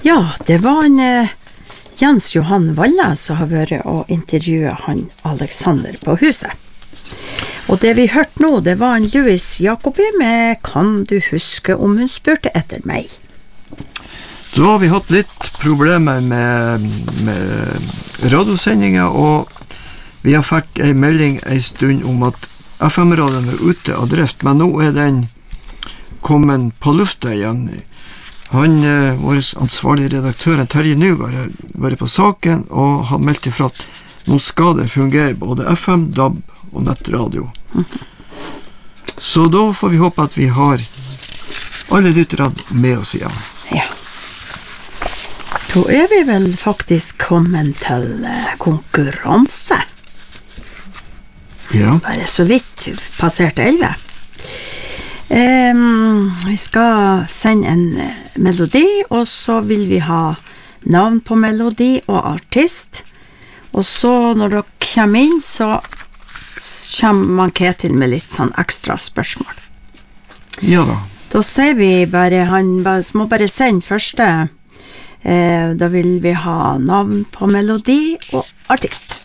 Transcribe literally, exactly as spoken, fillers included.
Ja, det var en eh, Jens Johan Walla som har vært og intervjuet han Alexander på huset. Og det vi hørte nå, det var en Louis Jacobi med «Kan du huske om hun spurte etter meg?» Så har vi hatt litt problemer med, med radiosendinger, og vi har fått en melding en stund om at F M-radioen er ute av drift, men nå er den kommet på lufta igjen. Han, eh, vår ansvarlige redaktøren Terje Nygaard, har vært på saken og har meldt ifra at nå skal det fungere både F M, D A B og nettradio. Så da får vi håpe at vi har alle lytterne med oss igjen. Ja. Da er vi vel faktisk kommet til eh, konkurranse. Ja. Bare så vidt passert elleve. Um, vi skal sende en eh, melodi, og så vil vi ha navn på melodi og artist. Og så når dere kommer inn, så kommer man Ketil med litt sånn ekstra spørsmål. Ja da. Da sier vi bare, han bare, må bare sende første. Eh, da vil vi ha navn på melodi og artist.